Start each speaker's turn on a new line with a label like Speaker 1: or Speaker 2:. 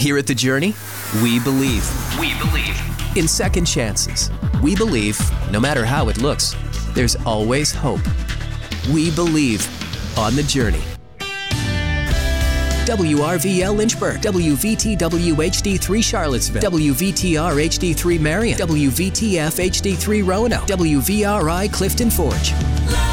Speaker 1: Here at The Journey, we believe.
Speaker 2: We believe.
Speaker 1: In second chances. We believe, no matter how it looks, there's always hope. We believe on The Journey. WRVL Lynchburg, WVTW HD3 Charlottesville, WVTR HD3 Marion, WVTF HD3 Roanoke, WVRI Clifton Forge.